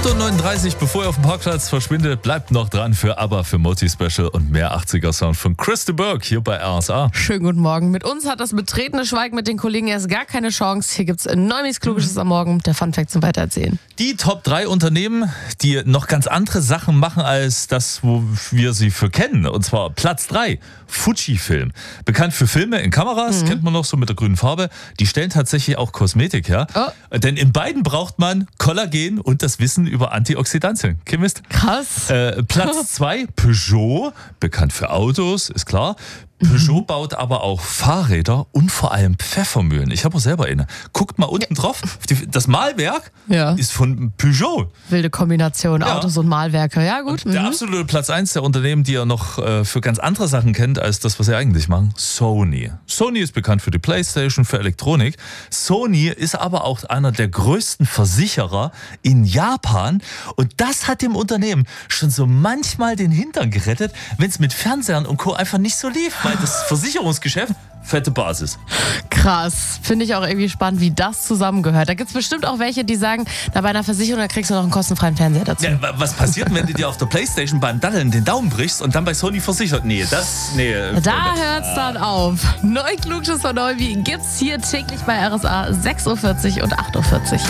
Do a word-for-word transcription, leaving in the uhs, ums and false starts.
acht Uhr neununddreißig, bevor ihr auf dem Parkplatz verschwindet, bleibt noch dran für ABBA, für Moti Special und mehr achtziger-Sound von Chris de Burgh hier bei R S A. Schönen guten Morgen. Mit uns hat das betretene Schweigen mit den Kollegen erst gar keine Chance. Hier gibt's Neumis Kluges am Morgen, der Funfact zum Weitererzählen. Die Top drei Unternehmen, die noch ganz andere Sachen machen als das, wo wir sie für kennen. Und zwar Platz drei, Fujifilm. Bekannt für Filme in Kameras, mhm. kennt man noch so mit der grünen Farbe. Die stellen tatsächlich auch Kosmetik her. Oh. Denn in beiden braucht man Kollagen und das Wissen über Antioxidantien. Chemist. Krass. Äh, Platz zwei, Peugeot. Bekannt für Autos, ist klar. Peugeot baut aber auch Fahrräder und vor allem Pfeffermühlen. Ich habe auch selber eine. Guckt mal unten drauf. Das Mahlwerk ja. ist von Peugeot. Wilde Kombination, ja. Autos und Mahlwerke. Ja, gut. Und der mhm. absolute Platz eins der Unternehmen, die ihr noch äh, für ganz andere Sachen kennt, als das, was sie eigentlich machen, Sony. Sony ist bekannt für die Playstation, für Elektronik. Sony ist aber auch einer der größten Versicherer in Japan. Und das hat dem Unternehmen schon so manchmal den Hintern gerettet, wenn es mit Fernsehern und Co. einfach nicht so lief. Weil das Versicherungsgeschäft, fette Basis. Krass. Finde ich auch irgendwie spannend, wie das zusammengehört. Da gibt es bestimmt auch welche, die sagen, na, bei einer Versicherung, da kriegst du noch einen kostenfreien Fernseher dazu. Ja, was passiert, wenn du dir auf der Playstation beim Daddeln den Daumen brichst und dann bei Sony versichert? Nee, das, nee. Da hört's dann auf. Neu Klugschiss von Neuwi gibt's hier täglich bei R S A sechs Uhr vierzig und acht Uhr vierzig.